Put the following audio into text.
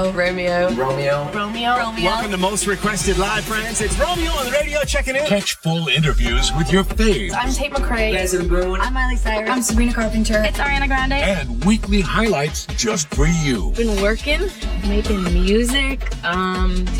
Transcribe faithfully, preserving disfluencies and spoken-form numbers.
Romeo. Romeo. Romeo. Romeo. Welcome to Most Requested Live, friends. It's Romeo on the radio checking in. Catch full interviews with your faves I'm Tate McRae. Desmond Boone. I'm Miley Cyrus. I'm Sabrina Carpenter. It's Ariana Grande. and weekly highlights just for you. Been working, making music, um,